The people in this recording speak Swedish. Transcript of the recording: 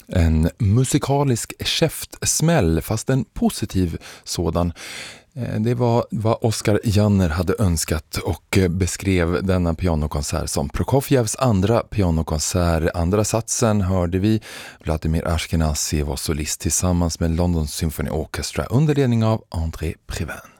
En musikalisk käftsmäll, fast en positiv sådan. Det var vad Oskar Janner hade önskat och beskrev denna pianokonsert som Prokofjevs andra pianokonsert. Andra satsen hörde vi Vladimir Ashkenazy var solist tillsammans med London Symphony Orchestra under ledning av André Previn.